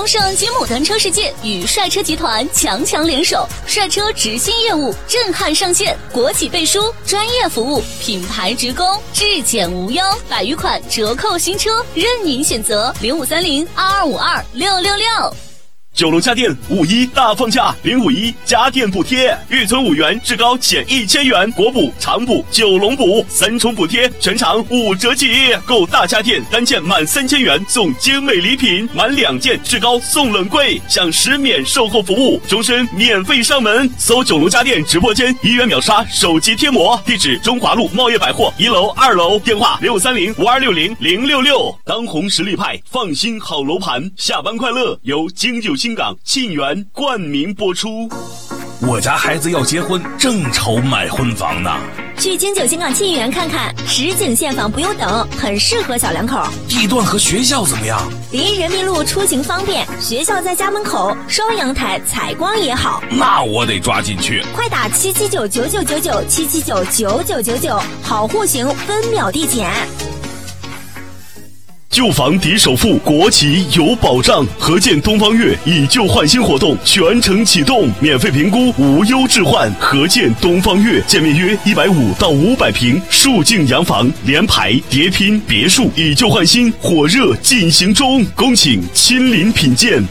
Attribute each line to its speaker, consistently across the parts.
Speaker 1: 丰盛金木单车世界与帅车集团强联手，帅车执新业务震撼上线，国企背书，专业服务，品牌职工，质检无忧，100余款折扣新车任您选择，053022526666。
Speaker 2: 九龙家电5·1大放价，051家电补贴，预存5元，至高减1000元，国补、长补、九龙补3重补贴，全场5折起。购大家电单件满3000元送精美礼品，满2件至高送冷柜，享10免售后服务，终身免费上门。搜九龙家电直播间，1元秒杀手机贴膜，地址中华路茂业百货1楼、2楼，电话6530526066。当红实力派，放心好楼盘，下班快乐由京九新港沁园冠名播出。
Speaker 3: 我家孩子要结婚，正愁买婚房呢。
Speaker 4: 去京九新港沁园看看，实景现房不用等，很适合小两口。
Speaker 3: 地段和学校怎么样？
Speaker 4: 离人民路出行方便，学校在家门口，双阳台，采光也好。
Speaker 3: 那我得抓紧去，
Speaker 4: 快打7799999，7799999，好户型分秒递减。
Speaker 2: 旧房抵首付，国企有保障。合建东方悦以旧换新活动全程启动，免费评估，无忧置换。合建东方悦，建面约150到500平，数境洋房，联排、叠拼、别墅，以旧换新，火热进行中。恭请亲临品鉴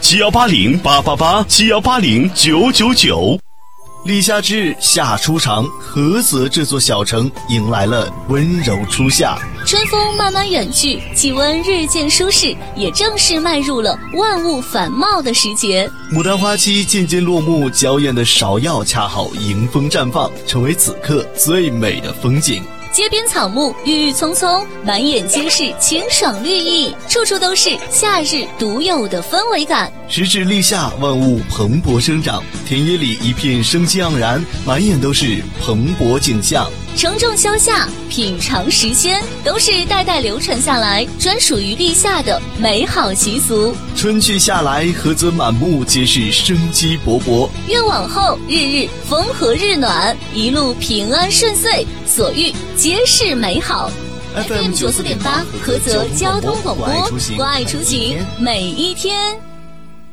Speaker 2: ，7180888，7180999。
Speaker 5: 立夏之日，夏初长，菏泽这座小城迎来了温柔初夏。
Speaker 1: 春风慢慢远去，气温日渐舒适，也正式迈入了万物繁茂的时节。
Speaker 5: 牡丹花期渐渐落幕，娇艳的芍药恰好迎风绽放，成为此刻最美的风景。
Speaker 1: 街边草木郁郁葱葱，满眼皆是清爽绿意，处处都是夏日独有的氛围感。
Speaker 5: 时至立夏，万物蓬勃生长，田野里一片生机盎然，满眼都是蓬勃景象。
Speaker 1: 承重消夏，品尝时鲜，都是代代流传下来专属于立夏的美好习俗。
Speaker 5: 春去夏来，菏泽满目皆是生机勃勃。
Speaker 1: 愿往后日日风和日暖，一路平安顺遂，所遇皆是美好。FM 94.8，菏泽交通广播，关爱出行，每一天。